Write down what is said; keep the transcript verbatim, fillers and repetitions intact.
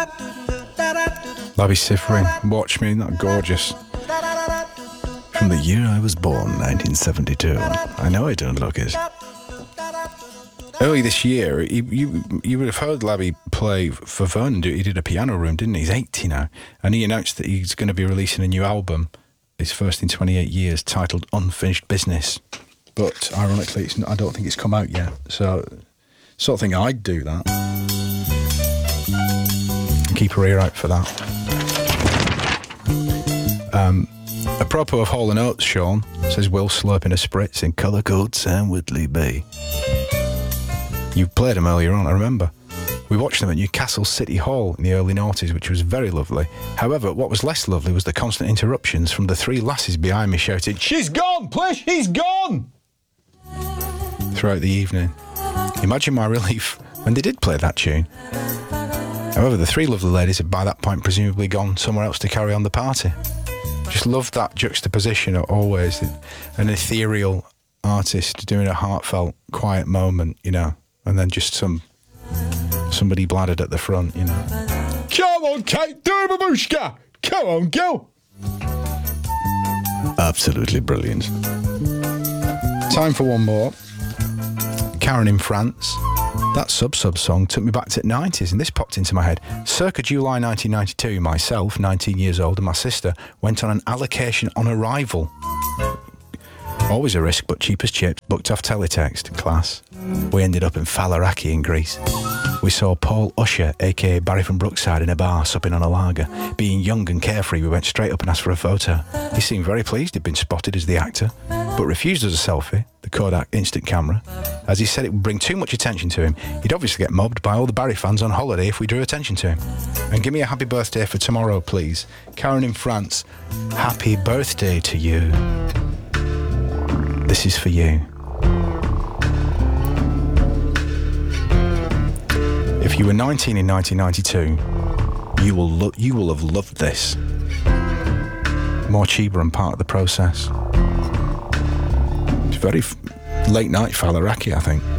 Labi Siffredi, Watch Me, isn't that gorgeous? From the year I was born, nineteen seventy-two. I know I don't look it. Early this year, you, you, you would have heard Labi play for Vernon. He did a piano room, didn't he? He's eighty now. And he announced that he's going to be releasing a new album, his first in twenty-eight years, titled Unfinished Business. But ironically, it's not, I don't think it's come out yet. So, sort of thing I'd do that. Keep her ear out for that. Um, apropos of Hall and Oates, Sean, says Will slurping a spritz in Colour Code Sam Whitley Bay. You played them earlier on, I remember. We watched them at Newcastle City Hall in the early noughties, which was very lovely. However, what was less lovely was the constant interruptions from the three lasses behind me shouting, "She's gone, Plish, he's gone!" throughout the evening. Imagine my relief when they did play that tune. However, the three lovely ladies had by that point presumably gone somewhere else to carry on the party. Just love that juxtaposition always. An ethereal artist doing a heartfelt, quiet moment, you know, and then just some somebody bladdered at the front, you know. Come on, Kate, do it, babushka! Come on, go! Absolutely brilliant. Time for one more. Karen in France. That sub-sub song took me back to the nineties, and this popped into my head. Circa July nineteen ninety-two, myself, nineteen years old, and my sister went on an allocation on arrival. Always a risk, but cheap as chips. Booked off teletext, class. We ended up in Falaraki in Greece. We saw Paul Usher, aka Barry from Brookside, in a bar, supping on a lager. Being young and carefree, we went straight up and asked for a photo. He seemed very pleased he'd been spotted as the actor, but refused us a selfie, the Kodak instant camera, as he said it would bring too much attention to him. He'd obviously get mobbed by all the Barry fans on holiday if we drew attention to him. And give me a happy birthday for tomorrow, please. Karen in France, happy birthday to you. This is for you. If you were nineteen in nineteen ninety-two, you will lo- you will have loved this. More Chiba and part of the process. It's very f- late night Falaraki, I think.